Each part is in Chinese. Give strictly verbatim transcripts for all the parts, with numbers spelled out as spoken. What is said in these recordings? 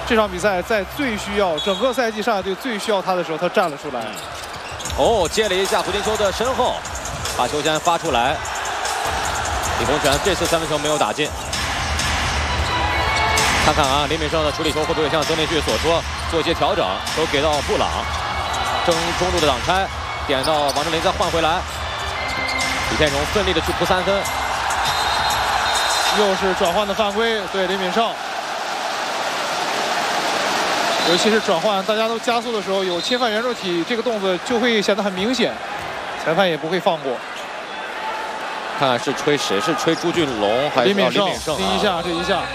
这场比赛在最需要整个赛季上海队最需要他的时候，他站了出来。 哦，接了一下胡金秋的身后，把球先发出来。李洪权这次三分球没有打进。看看啊，林敏胜的处理球会不会像曾连旭所说做一些调整？球给到布朗，争中路的挡拆，点到王哲林再换回来。李天荣奋力的去扑三分， 又是转换的犯规，对林敏胜。尤其是转换，大家都加速的时候，有侵犯圆柱体这个动作就会显得很明显，裁判也不会放过。 看看是吹谁？是吹朱俊龙还是林敏胜？ 林敏胜、啊、 第一下，这一下。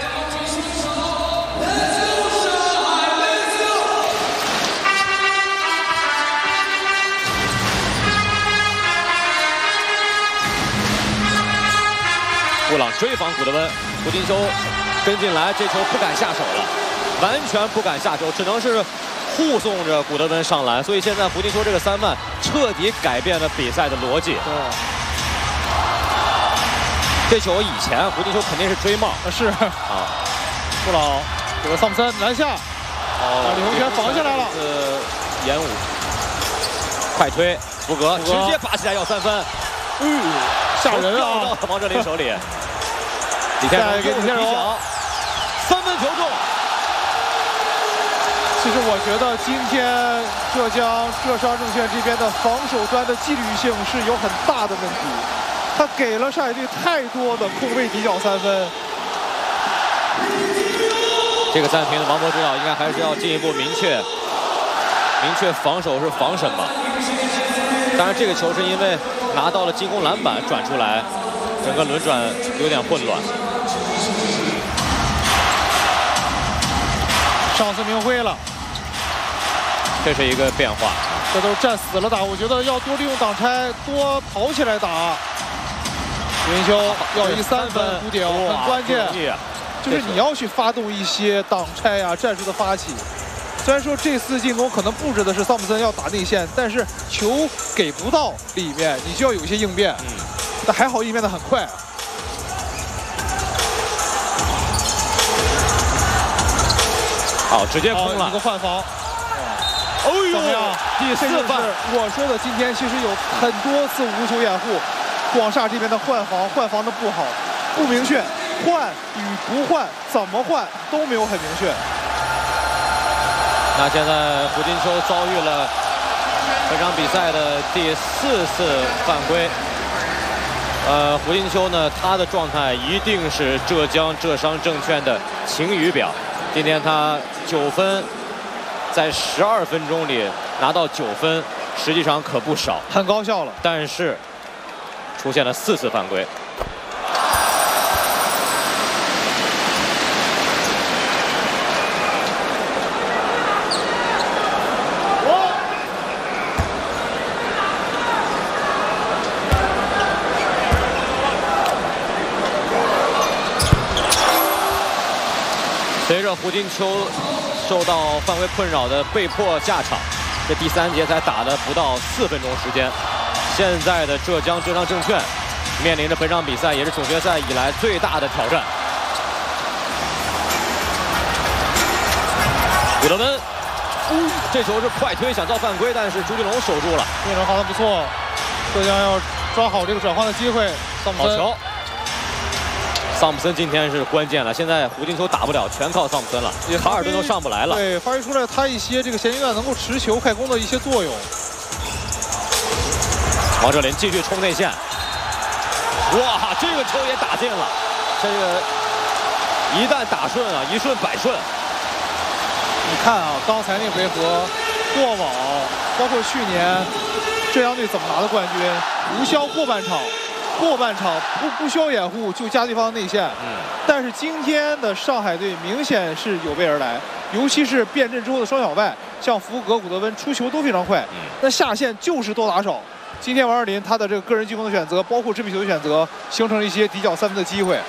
布朗追防古德温，胡金秋跟进来，这球不敢下手了，完全不敢下手，只能是护送着古德温上篮。所以现在胡金秋这个三万彻底改变了比赛的逻辑。这球以前胡金秋肯定是追帽， 是啊，布朗这个桑普森篮下，哦，李洪权防下来了， 呃，延误，快推，福格直接拔起来要三分， 嗯，吓人啊！ 到王哲林手里，李天荣给李天荣三分球中。 其实我觉得今天浙江浙商证券这边的防守端的纪律性是有很大的问题。他给了上海队太多的空位底角三分。 这个暂停的王博指导应该还是要进一步明确明确防守是防什么。当然这个球是因为拿到了进攻篮板转出来，整个轮转有点混乱。 上次明辉了， 这是一个变化。 这都站死了打，我觉得要多利用挡拆，多跑起来打。云秋要一三分弧顶，很关键，就是你要去发动一些挡拆啊战术的发起。虽然说这次进攻可能布置的是桑普森要打内线，但是球给不到里面，你就要有一些应变。嗯，但还好应变的很快。 好，直接空了， 一个换防。 哦呦， 怎么样？第四犯，我说的今天其实有很多次无球掩护。广厦这边的换防，换防的不好，不明确，换与不换，怎么换都没有很明确。 那现在胡金秋遭遇了本场比赛的第四次犯规。呃，胡金秋呢，他的状态一定是浙江浙商证券的晴雨表。今天他九分，在十二分钟里拿到九分，实际上可不少， 很高效了。 但是出现了四次犯规。随着胡金秋受到犯规困扰的被迫下场，这第三节才打了不到四分钟时间。现在的浙江浙商证券面临着本场比赛也是总决赛以来最大的挑战。古德温，嗯，这球是快推想造犯规，但是朱俊龙守住了。 朱俊龙防得不错，浙江要抓好这个转换的机会。桑普森， 好球！桑普森今天是关键了，现在胡金秋打不了，全靠桑普森了，卡尔顿都上不来了。 对，发挥出来他一些这个衔接段能够持球快攻的一些作用。 王哲林继续冲内线，哇，这个球也打进了。这个一旦打顺啊，一顺百顺。 你看啊，刚才那回合过往，包括去年浙江队怎么拿的冠军，无消过半场。过半场不不需要掩护就加对方的内线，嗯，但是今天的上海队明显是有备而来，尤其是变阵之后的双小外，像福格、古德温出球都非常快，嗯，那下线就是多打少。今天王哲林他的这个个人进攻的选择，包括制皮球的选择，形成了一些底角三分的机会。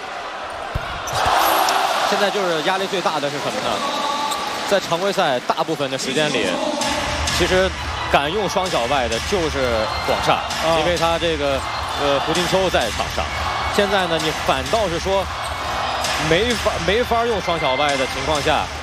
现在就是压力最大的是什么呢？在常规赛大部分的时间里，其实敢用双小外的就是广厦，啊，因为他这个。呃，胡金秋在场上，现在呢，你反倒是说没法没法用双小外的情况下，